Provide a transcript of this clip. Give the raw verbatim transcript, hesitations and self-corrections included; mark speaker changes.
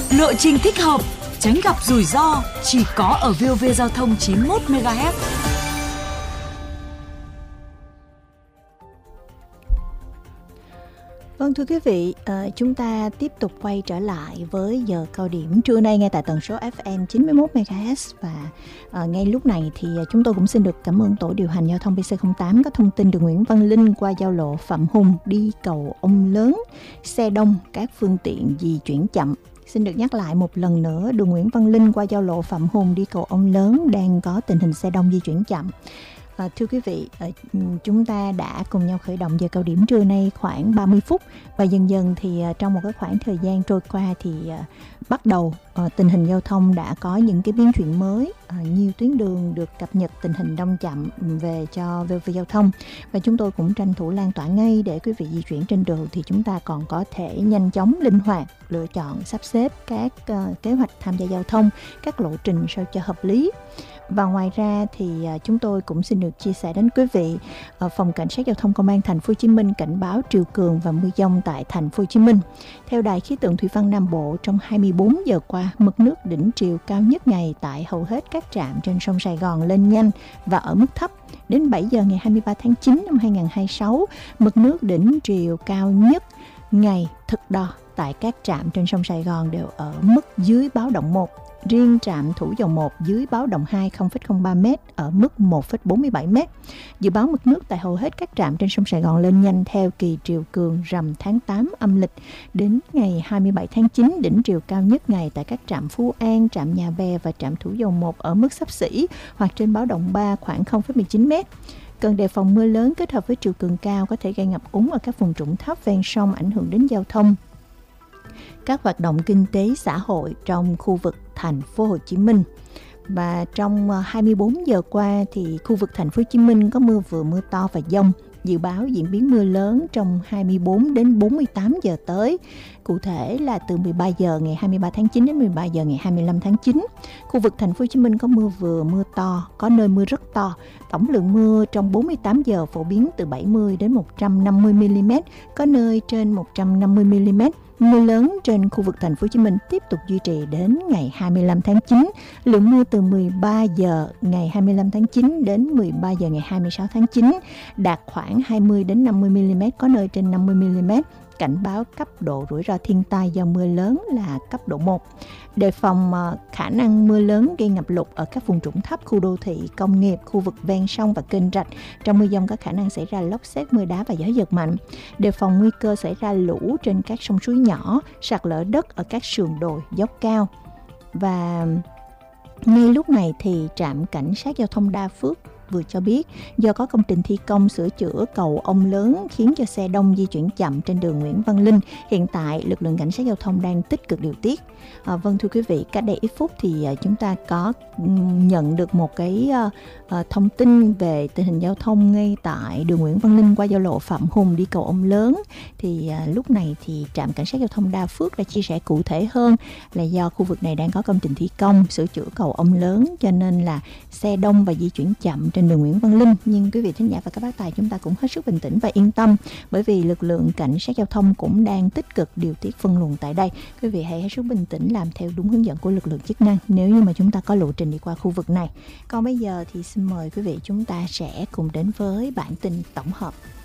Speaker 1: Lộ trình thích hợp, tránh gặp rủi ro chỉ có ở vê o vê Giao thông chín mươi mốt mê ga héc.
Speaker 2: Vâng, thưa quý vị, uh, chúng ta tiếp tục quay trở lại với giờ cao điểm trưa nay ngay tại tần số ép em chín mươi mốt mê ga héc. Và uh, ngay lúc này thì uh, chúng tôi cũng xin được cảm ơn tổ điều hành giao thông pê xê không tám có thông tin đường Nguyễn Văn Linh qua giao lộ Phạm Hùng đi cầu Ông Lớn, xe đông, các phương tiện di chuyển chậm. Xin được nhắc lại một lần nữa, đường Nguyễn Văn Linh qua giao lộ Phạm Hùng đi cầu Ông Lớn đang có tình hình xe đông di chuyển chậm. À, thưa quý vị, à, chúng ta đã cùng nhau khởi động giờ cao điểm trưa nay khoảng ba mươi phút và dần dần thì à, trong một cái khoảng thời gian trôi qua thì à, bắt đầu à, tình hình giao thông đã có những cái biến chuyển mới, à, nhiều tuyến đường được cập nhật tình hình đông chậm về cho vê o vê Giao thông và chúng tôi cũng tranh thủ lan tỏa ngay để quý vị di chuyển trên đường thì chúng ta còn có thể nhanh chóng linh hoạt lựa chọn sắp xếp các uh, kế hoạch tham gia giao thông, các lộ trình sao cho hợp lý. Và ngoài ra thì chúng tôi cũng xin được chia sẻ đến quý vị, Phòng Cảnh sát Giao thông Công an Thành phố Hồ Chí Minh cảnh báo triều cường và mưa dông tại Thành phố Hồ Chí Minh. Theo Đài khí tượng thủy văn Nam Bộ, trong hai mươi bốn giờ qua, mực nước đỉnh triều cao nhất ngày tại hầu hết các trạm trên sông Sài Gòn lên nhanh và ở mức thấp. Đến bảy giờ ngày hai mươi ba tháng chín năm hai nghìn không trăm hai mươi sáu, mực nước đỉnh triều cao nhất ngày thực đo tại các trạm trên sông Sài Gòn đều ở mức dưới báo động một. Riêng trạm Thủ Dầu Một dưới báo động hai không phẩy không ba mét ở mức một phẩy bốn mươi bảy mét. Dự báo mực nước tại hầu hết các trạm trên sông Sài Gòn lên nhanh theo kỳ triều cường rằm tháng tám âm lịch. Đến ngày hai mươi bảy tháng chín, đỉnh triều cao nhất ngày tại các trạm Phú An, trạm Nhà Bè và trạm Thủ Dầu Một ở mức xấp xỉ hoặc trên báo động ba khoảng không phẩy mười chín mét. Cần đề phòng mưa lớn kết hợp với triều cường cao có thể gây ngập úng ở các vùng trũng thấp ven sông, ảnh hưởng đến giao thông, các hoạt động kinh tế xã hội trong khu vực Thành phố Hồ Chí Minh. Và trong hai mươi bốn giờ qua thì khu vực Thành phố Hồ Chí Minh có mưa vừa mưa to và dông. Dự báo diễn biến mưa lớn trong hai mươi bốn đến bốn mươi tám giờ tới. Cụ thể là từ mười ba giờ ngày hai mươi ba tháng chín đến mười ba giờ ngày hai mươi lăm tháng chín. Khu vực Thành phố Hồ Chí Minh có mưa vừa mưa to, có nơi mưa rất to. Tổng lượng mưa trong bốn mươi tám giờ phổ biến từ bảy mươi đến một trăm năm mươi mi-li-mét, có nơi trên một trăm năm mươi mi-li-mét. Mưa lớn trên khu vực Thành phố Hồ Chí Minh tiếp tục duy trì đến ngày hai mươi lăm tháng chín. Lượng mưa từ mười ba giờ ngày hai mươi lăm tháng chín đến mười ba giờ ngày hai mươi sáu tháng chín đạt khoảng hai mươi đến năm mươi mi-li-mét, có nơi trên năm mươi mi-li-mét. Cảnh báo cấp độ rủi ro thiên tai do mưa lớn là cấp độ một. Đề phòng khả năng mưa lớn gây ngập lụt ở các vùng trũng thấp, khu đô thị, công nghiệp, khu vực ven sông và kênh rạch. Trong mưa dông có khả năng xảy ra lốc sét, mưa đá và gió giật mạnh. Đề phòng nguy cơ xảy ra lũ trên các sông suối nhỏ, sạt lở đất ở các sườn đồi, dốc cao. Và ngay lúc này thì trạm cảnh sát giao thông Đa Phước vừa cho biết do có công trình thi công sửa chữa cầu Ông Lớn khiến cho xe đông di chuyển chậm trên đường Nguyễn Văn Linh. Hiện tại lực lượng cảnh sát giao thông đang tích cực điều tiết. À, vâng thưa quý vị, cách đây ít phút thì chúng ta có nhận được một cái uh, thông tin về tình hình giao thông ngay tại đường Nguyễn Văn Linh qua giao lộ Phạm Hùng đi cầu Ông Lớn. Thì uh, lúc này thì trạm cảnh sát giao thông Đa Phước đã chia sẻ cụ thể hơn là do khu vực này đang có công trình thi công sửa chữa cầu Ông Lớn cho nên là xe đông và di chuyển chậm trên đường Nguyễn Văn Linh. Nhưng quý vị thính giả và các bác tài chúng ta cũng hết sức bình tĩnh và yên tâm bởi vì lực lượng cảnh sát giao thông cũng đang tích cực điều tiết phân luồng tại đây. Quý vị hãy hết sức bình tĩnh làm theo đúng hướng dẫn của lực lượng chức năng nếu như mà chúng ta có lộ trình đi qua khu vực này. Còn bây giờ thì xin mời quý vị chúng ta sẽ cùng đến với bản tin tổng hợp.